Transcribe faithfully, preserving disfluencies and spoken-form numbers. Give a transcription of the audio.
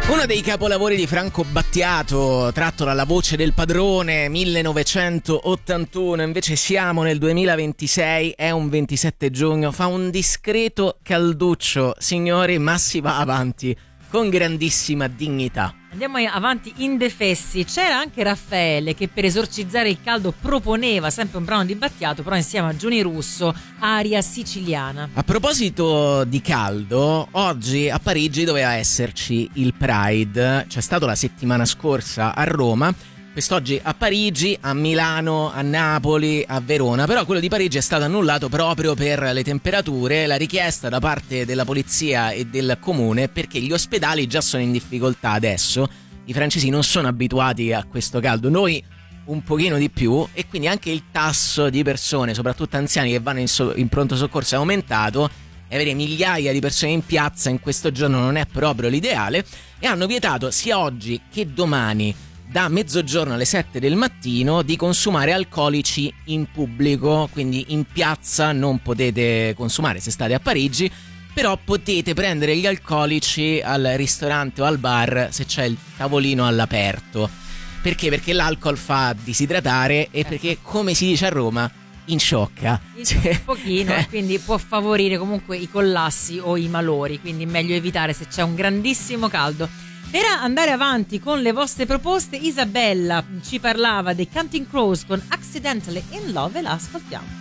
Uno dei capolavori di Franco Battiato, tratto dalla Voce del Padrone, millenovecentottantuno, invece siamo nel duemilaventisei, è un ventisette giugno, fa un discreto calduccio, signori, ma si va avanti con grandissima dignità. Andiamo avanti indefessi. C'era anche Raffaele che per esorcizzare il caldo proponeva sempre un brano di Battiato, però insieme a Giuni Russo, Aria siciliana. A proposito di caldo, oggi a Parigi doveva esserci il Pride, c'è stato la settimana scorsa a Roma, quest'oggi a Parigi, a Milano, a Napoli, a Verona, però quello di Parigi è stato annullato proprio per le temperature, la richiesta da parte della polizia e del comune, perché gli ospedali già sono in difficoltà adesso, i francesi non sono abituati a questo caldo, noi un pochino di più, e quindi anche il tasso di persone, soprattutto anziani, che vanno in, so- in pronto soccorso è aumentato, e avere migliaia di persone in piazza in questo giorno non è proprio l'ideale, e hanno vietato sia oggi che domani da mezzogiorno alle sette del mattino di consumare alcolici in pubblico, quindi in piazza non potete consumare se state a Parigi, però potete prendere gli alcolici al ristorante o al bar se c'è il tavolino all'aperto. Perché? Perché l'alcol fa disidratare e perché, come si dice a Roma, insciocca. Un pochino, e quindi può favorire comunque i collassi o i malori, quindi meglio evitare se c'è un grandissimo caldo. Per andare avanti con le vostre proposte, Isabella ci parlava dei Counting Crows con Accidentally in Love e la ascoltiamo.